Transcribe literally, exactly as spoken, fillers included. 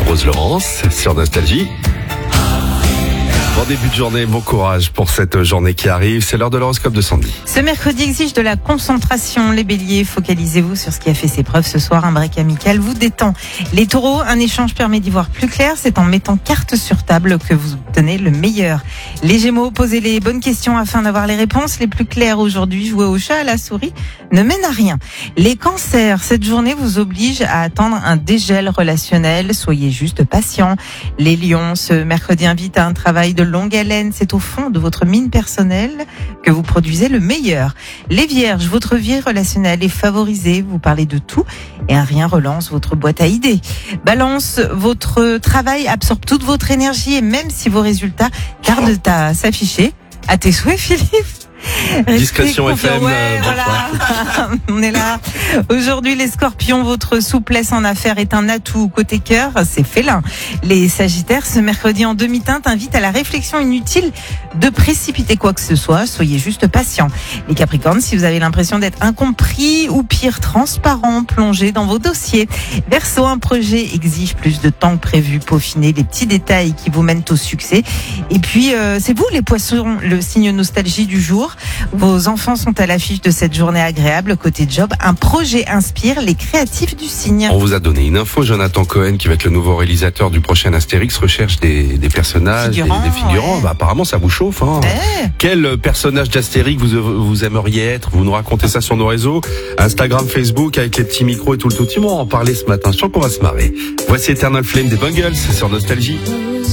Rose Laurence sur Nostalgie. Bon début de journée, bon courage pour cette journée qui arrive. C'est l'heure de l'horoscope de Sandy. Ce mercredi exige de la concentration. Les béliers, focalisez-vous sur ce qui a fait ses preuves ce soir. Un break amical vous détend. Les taureaux, un échange permet d'y voir plus clair. C'est en mettant carte sur table que vous obtenez le meilleur. Les gémeaux, posez les bonnes questions afin d'avoir les réponses les plus claires aujourd'hui. Jouer au chat à la souris ne mène à rien. Les cancers, cette journée vous oblige à attendre un dégel relationnel. Soyez juste patient. Les lions, ce mercredi invite à un travail de longue haleine. C'est au fond de votre mine personnelle que vous produisez le meilleur. Les vierges, votre vie relationnelle est favorisée. Vous parlez de tout et un rien relance votre boîte à idées. Balance, votre travail absorbe toute votre énergie et même si vos résultats tardent à s'afficher, à tes souhaits, Philippe. Discrétion F M. Ouais, euh, voilà. On est là. Aujourd'hui, les scorpions, votre souplesse en affaires est un atout. Côté cœur, c'est félin. Les sagittaires, ce mercredi en demi-teinte, invitent à la réflexion inutile de précipiter quoi que ce soit. Soyez juste patient. Les capricornes, si vous avez l'impression d'être incompris ou pire, transparent, plongez dans vos dossiers. Verseau, un projet exige plus de temps que prévu. Peaufinez les petits détails qui vous mènent au succès. Et puis, euh, c'est vous, les poissons, le signe nostalgie du jour. Vos enfants sont à l'affiche de cette journée agréable. Côté job, un projet inspire les créatifs du signe. On vous a donné une info. Jonathan Cohen, qui va être le nouveau réalisateur du prochain Astérix, recherche des, des personnages, Figurants, des, des figurants. ouais. Bah, apparemment, ça vous chauffe. Hein. Ouais. Quel personnage d'Astérix vous, vous aimeriez être? Vous nous racontez ça sur nos réseaux, Instagram, Facebook, avec les petits micros et tout le tout. On va en parler ce matin. Je sens qu'on va se marrer. Voici Eternal Flame des Bungles sur Nostalgie.